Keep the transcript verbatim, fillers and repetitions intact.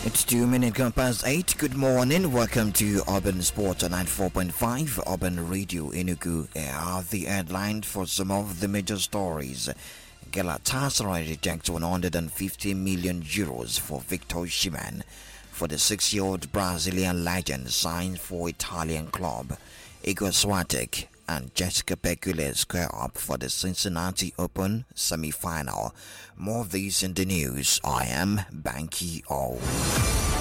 It's two minutes past eight. Good morning. Welcome to Urban Sport on ninety-four point five Urban Radio Enugu. Here are the headlines for some of the major stories. Galatasaray rejects one hundred fifty million euros for Victor Osimhen. For the six-year-old Brazilian legend signed for Italian club. Igor Swiatek and Jessica Pegula square up for the Cincinnati Open semi-final. More of these in the news. I am Banky O.